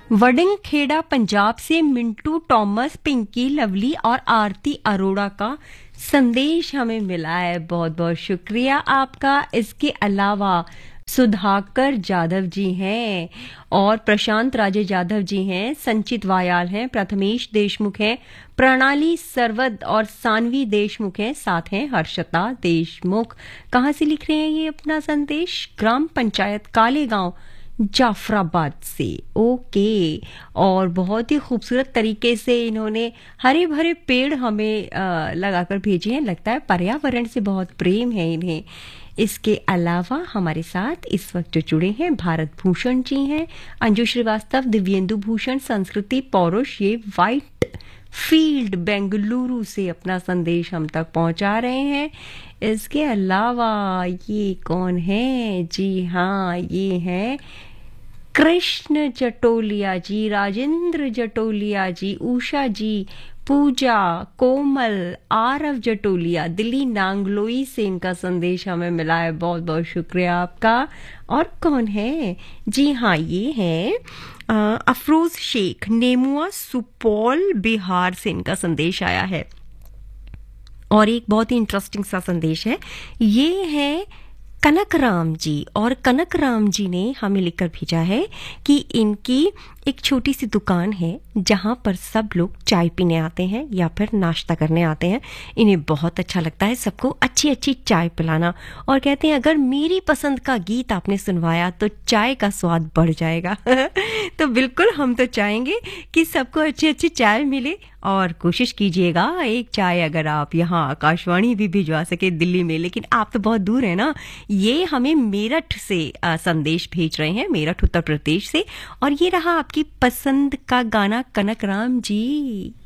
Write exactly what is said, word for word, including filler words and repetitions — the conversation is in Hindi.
वडिंग खेड़ा पंजाब से मिंटू टॉमस, पिंकी लवली और आरती अरोड़ा का संदेश हमें मिला है। बहुत बहुत शुक्रिया आपका। इसके अलावा सुधाकर जाधव जी हैं और प्रशांत राजे जाधव जी हैं, संचित वायाल हैं, प्रथमेश देशमुख हैं, प्रणाली सरवद और सानवी देशमुख हैं, साथ हैं हर्षता देशमुख। कहाँ से लिख रहे हैं ये अपना संदेश? ग्राम पंचायत कालेगांव जाफराबाद से। ओके, और बहुत ही खूबसूरत तरीके से इन्होंने हरे भरे पेड़ हमें लगाकर भेजे हैं। लगता है पर्यावरण से बहुत प्रेम है इन्हें। इसके अलावा हमारे साथ इस वक्त जो जुड़े हैं भारत भूषण जी हैं, अंजू श्रीवास्तव, दिव्येंदु भूषण, संस्कृति पौरुष, ये वाइट फील्ड बेंगलुरु से अपना संदेश हम तक पहुंचा रहे हैं। इसके अलावा ये कौन है? जी हाँ, ये है कृष्ण जटोलिया जी, राजेंद्र जटोलिया जी, उषा जी, पूजा, कोमल, आरव जटोलिया, दिल्ली नांगलोई से इनका संदेश हमें मिला है। बहुत बहुत शुक्रिया आपका। और कौन है? जी हाँ, ये है अफरोज शेख, नेमुआ, सुपौल, बिहार से इनका संदेश आया है। और एक बहुत ही इंटरेस्टिंग सा संदेश है, ये है कनकराम जी, और कनकराम जी ने हमें लिखकर भेजा है कि इनकी एक छोटी सी दुकान है जहां पर सब लोग चाय पीने आते हैं या फिर नाश्ता करने आते हैं। इन्हें बहुत अच्छा लगता है सबको अच्छी अच्छी चाय पिलाना, और कहते हैं अगर मेरी पसंद का गीत आपने सुनवाया तो चाय का स्वाद बढ़ जाएगा। तो बिल्कुल हम तो चाहेंगे कि सबको अच्छी अच्छी चाय मिले, और कोशिश कीजिएगा एक चाय अगर आप यहाँ आकाशवाणी भी भिजवा सके दिल्ली में, लेकिन आप तो बहुत दूर है ना। ये हमें मेरठ से आ, संदेश भेज रहे हैं, मेरठ उत्तर प्रदेश से, और ये रहा आपकी पसंद का गाना कनकराम जी।